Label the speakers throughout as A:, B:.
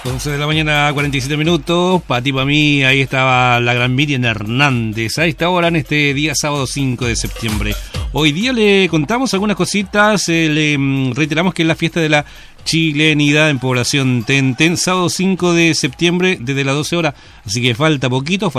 A: 11 de la mañana, 47 minutos. Para ti, para mí, ahí estaba la gran Miriam Hernández. A esta hora, en este día sábado 5 de septiembre. Hoy día le contamos algunas cositas. Le reiteramos que es la fiesta de la chilenidad en población Tenten, sábado 5 de septiembre desde las 12 horas. Así que falta poquito.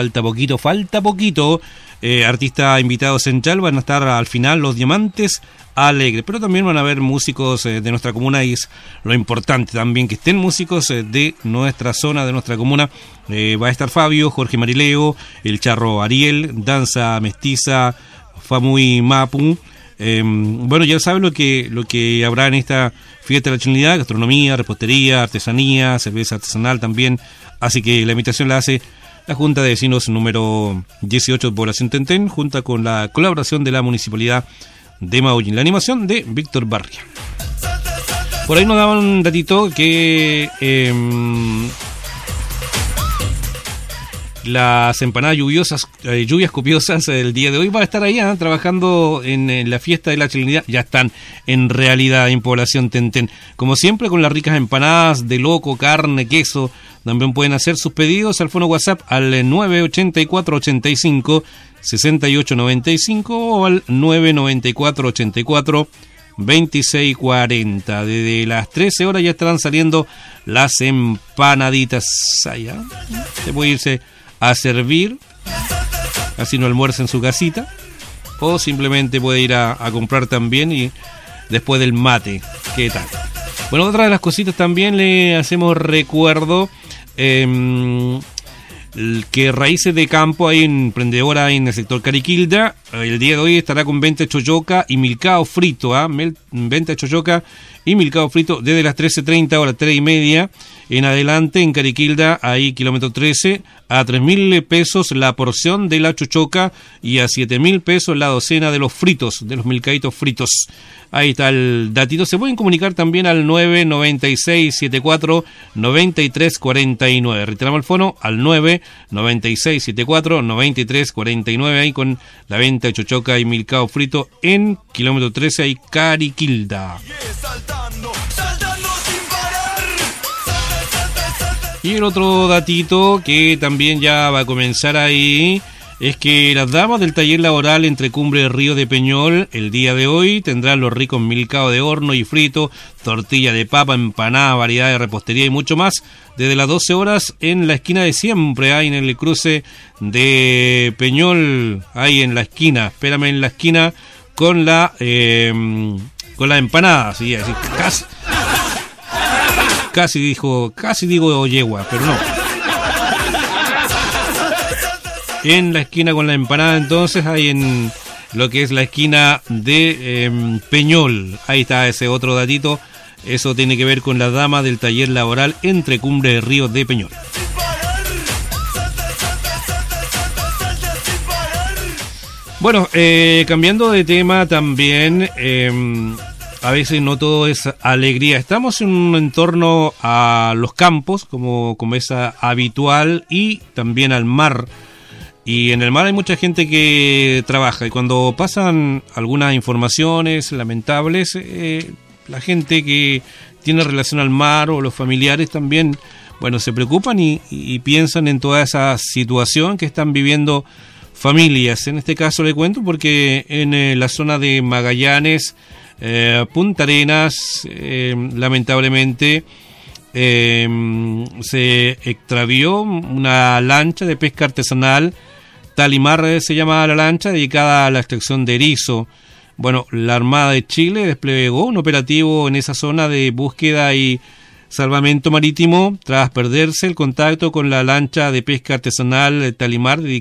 A: Artistas invitados en Chal van a estar al final los Diamantes Alegres, pero también van a haber músicos de nuestra comuna, y es lo importante también que estén músicos de nuestra zona, de nuestra comuna. Va a estar Fabio, Jorge Marileo, el Charro Ariel, Danza Mestiza, Famui Mapu. Bueno, ya saben lo que habrá en esta fiesta de la chilenidad: gastronomía, repostería, artesanía, cerveza artesanal también. Así que la invitación la hace la Junta de Vecinos número 18 de Población Tenten, junto con la colaboración de la Municipalidad de Maullín. La animación de Víctor Barria. Por ahí nos daban un datito que las empanadas lluvias copiosas el día de hoy va a estar ahí trabajando en la fiesta de la chilenidad. Ya están en realidad en Población Tenten, como siempre, con las ricas empanadas de loco, carne, queso. También pueden hacer sus pedidos al fono WhatsApp al 984-85-6895 o al 994-84-2640. Desde las 13 horas ya estarán saliendo las empanaditas allá. Se puede irse a servir, así no almuerza en su casita, o simplemente puede ir a comprar también, y después del mate. ¿Qué tal? Bueno, otra de las cositas también le hacemos recuerdo que Raíces de Campo, hay emprendedora en el sector Cariquilda, el día de hoy estará con venta de choyoca y milcao frito, venta de choyoca y milcao frito desde las 13:30 horas, 3:30 en adelante en Cariquilda, ahí kilómetro 13, a 3.000 pesos la porción de la chochoca y a 7.000 pesos la docena de los fritos, de los milcaitos fritos. Ahí está el datito. Se pueden comunicar también al 996-74-9349. Reiteramos el fono al 996-74-9349, ahí con la venta de chochoca y milcao frito en kilómetro 13, ahí Cariquilda. Y el otro datito que también ya va a comenzar ahí es que las damas del taller laboral Entre Cumbre de Río de Peñol el día de hoy tendrán los ricos milcao de horno y frito, tortilla de papa, empanada, variedad de repostería y mucho más desde las 12 horas en la esquina de siempre, ahí en el cruce de Peñol, ahí en la esquina. Espérame en la esquina con la empanada, así casi digo yegua, pero no. En la esquina con la empanada, entonces, ahí en lo que es la esquina de Peñol. Ahí está ese otro datito. Eso tiene que ver con la dama del taller laboral Entre Cumbre de Río de Peñol. Bueno, cambiando de tema también, a veces no todo es alegría. Estamos en un entorno a los campos, como es habitual, y también al mar. Y en el mar hay mucha gente que trabaja, y cuando pasan algunas informaciones lamentables, la gente que tiene relación al mar o los familiares también, bueno, se preocupan y piensan en toda esa situación que están viviendo familias. En este caso le cuento porque en la zona de Magallanes, Punta Arenas, lamentablemente se extravió una lancha de pesca artesanal. Talimar se llama la lancha, dedicada a la extracción de erizo. Bueno, la Armada de Chile desplegó un operativo en esa zona de búsqueda y salvamento marítimo tras perderse el contacto con la lancha de pesca artesanal Talimar,